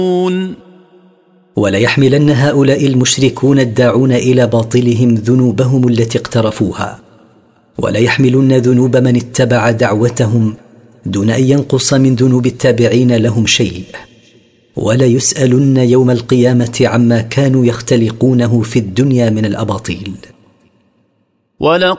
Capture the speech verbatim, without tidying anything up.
وليحملن هؤلاء المشركون الداعون إلى باطلهم ذنوبهم التي اقترفوها، وليحملن ذنوب من اتبع دعوتهم دون أن ينقص من ذنوب التابعين لهم شيء، وليسألن يوم القيامة عما كانوا يختلقونه في الدنيا من الأباطيل. ولقد